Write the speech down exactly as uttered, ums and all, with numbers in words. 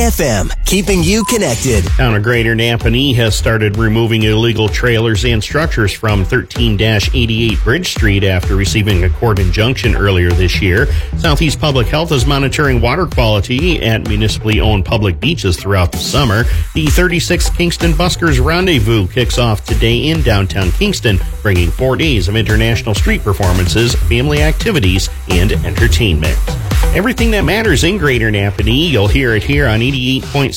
F M, keeping you connected. Town of Greater Napanee has started removing illegal trailers and structures from thirteen eighty-eight Bridge Street after receiving a court injunction earlier this year. Southeast Public Health is monitoring water quality at municipally owned public beaches throughout the summer. The thirty-sixth Kingston Buskers Rendezvous kicks off today in downtown Kingston, bringing four days of international street performances, family activities, and entertainment. Everything that matters in Greater Napanee, you'll hear it here on eighty-eight point